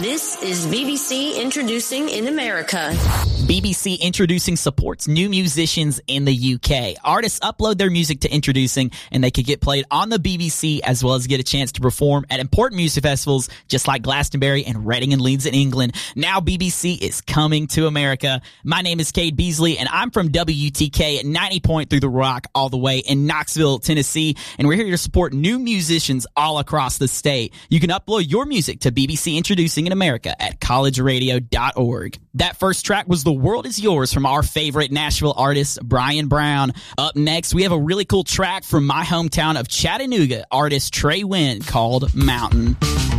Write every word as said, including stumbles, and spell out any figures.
This is B B C Introducing in America. B B C Introducing supports new musicians in the U K. Artists upload their music to Introducing, and they could get played on the B B C as well as get a chance to perform at important music festivals just like Glastonbury and Reading and Leeds in England. Now B B C is coming to America. My name is Cade Beasley, and I'm from W T K ninety point three The Rock all the way in Knoxville, Tennessee, and we're here to support new musicians all across the state. You can upload your music to B B C Introducing in America at college radio dot org. That first track was The World Is Yours from our favorite Nashville artist, Brian Brown. Up next, we have a really cool track from my hometown of Chattanooga, artist Trey Wynn, called Mountain.